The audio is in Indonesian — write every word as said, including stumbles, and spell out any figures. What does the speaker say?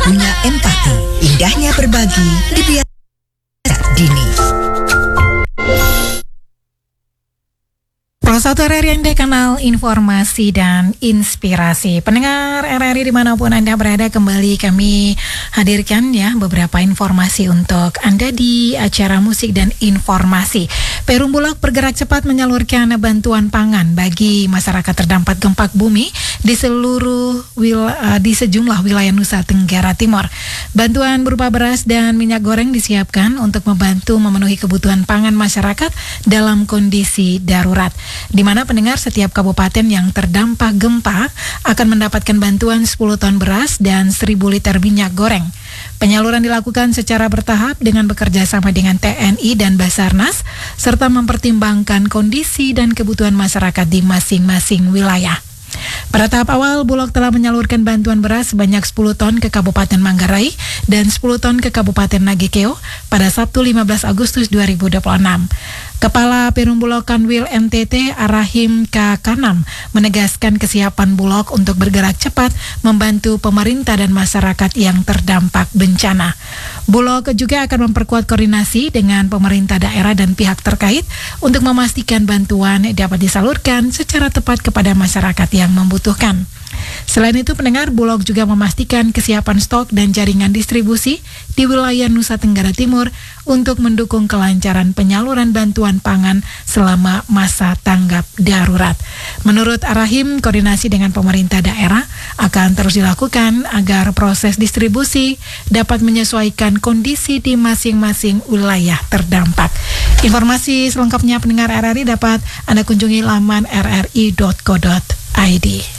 punya empati. Indahnya berbagi dibiasakan dini. Satu R R I Anda, kanal informasi dan inspirasi. Pendengar R R I dimanapun Anda berada, kembali kami hadirkan ya beberapa informasi untuk Anda di acara musik dan informasi. Perum Bulog bergerak cepat menyalurkan bantuan pangan bagi masyarakat terdampak gempa bumi di seluruh wil, uh, di sejumlah wilayah Nusa Tenggara Timur. Bantuan berupa beras dan minyak goreng disiapkan untuk membantu memenuhi kebutuhan pangan masyarakat dalam kondisi darurat, di mana pendengar setiap kabupaten yang terdampak gempa akan mendapatkan bantuan sepuluh ton beras dan seribu liter minyak goreng. Penyaluran dilakukan secara bertahap dengan bekerja sama dengan T N I dan Basarnas, serta mempertimbangkan kondisi dan kebutuhan masyarakat di masing-masing wilayah. Pada tahap awal, Bulog telah menyalurkan bantuan beras sebanyak sepuluh ton ke Kabupaten Manggarai dan sepuluh ton ke Kabupaten Nagekeo pada Sabtu lima belas Agustus dua ribu dua puluh enam. Kepala Perum Bulog Kanwil N T T Arahim K. Kanam menegaskan kesiapan Bulog untuk bergerak cepat membantu pemerintah dan masyarakat yang terdampak bencana. Bulog juga akan memperkuat koordinasi dengan pemerintah daerah dan pihak terkait untuk memastikan bantuan dapat disalurkan secara tepat kepada masyarakat yang membutuhkan. Selain itu, pendengar, Bulog juga memastikan kesiapan stok dan jaringan distribusi di wilayah Nusa Tenggara Timur untuk mendukung kelancaran penyaluran bantuan pangan selama masa tanggap darurat. Menurut Arahim, koordinasi dengan pemerintah daerah akan terus dilakukan agar proses distribusi dapat menyesuaikan kondisi di masing-masing wilayah terdampak. Informasi selengkapnya pendengar R R I dapat Anda kunjungi laman r r i dot co dot i d.